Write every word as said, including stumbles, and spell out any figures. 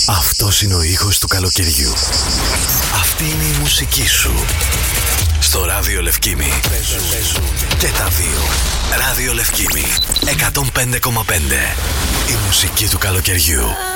Αυτός είναι ο ήχος του καλοκαιριού. Αυτή είναι η μουσική σου. Στο Ράδιο Λευκήμι παίζουν, παίζουν και τα δύο. Ράδιο Λευκήμι εκατόν πέντε κόμμα πέντε. Η μουσική του καλοκαιριού.